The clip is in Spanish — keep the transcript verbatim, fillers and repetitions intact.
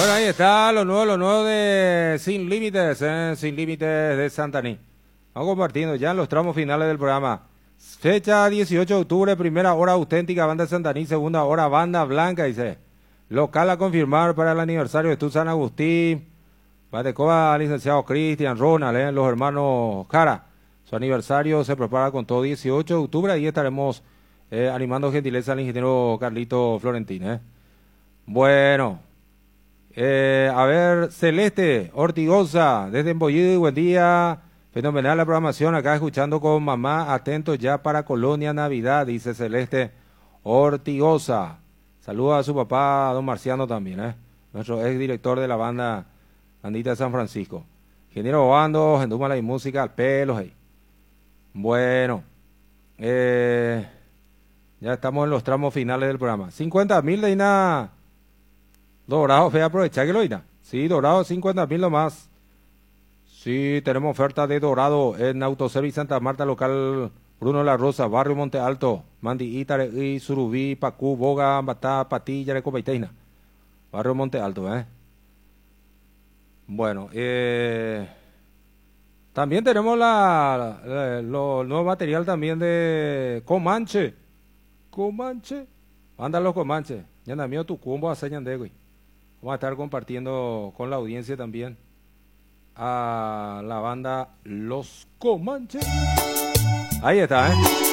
Bueno, ahí está lo nuevo, lo nuevo de Sin Límites, ¿eh? Sin Límites de Santaní. Vamos compartiendo ya en los tramos finales del programa. Fecha dieciocho de octubre, primera hora auténtica, banda de Santaní, segunda hora banda blanca, dice. Local a confirmar para el aniversario de Tu San Agustín. Batecoba, licenciado Cristian, Ronald, ¿eh? Los hermanos Jara. Su aniversario se prepara con todo dieciocho de octubre. Ahí estaremos eh, animando gentileza al ingeniero Carlito Florentín, ¿eh? Bueno. Eh, a ver, Celeste Ortigosa, desde Embollido, buen día. Fenomenal la programación, acá escuchando con mamá, atentos ya para Colonia Navidad, dice Celeste Ortigosa. Saluda a su papá, don Marciano también, ¿eh? Nuestro ex director de la banda Bandita de San Francisco. Ingeniero Bando, Gendúmala y música al pelo, hey. Bueno, eh, ya estamos en los tramos finales del programa. cincuenta mil de Ina Dorado, voy a aprovechar que lo Ina. Sí, Dorado, cincuenta mil nomás. Sí, tenemos oferta de Dorado en Autoservice Santa Marta, local Bruno La Rosa, barrio Monte Alto, Mandi Itare, y Surubí, Pacú, Boga, Batá, Patilla, Recopaiteina. Barrio Monte Alto, ¿eh? Bueno, eh, también tenemos la, la, lo, el nuevo material también de Comanche. Comanche. Anda los Comanche. Ya anda mío tu combo a señande, güey. Vamos a estar compartiendo con la audiencia también a la banda Los Comanches. Ahí está, ¿eh?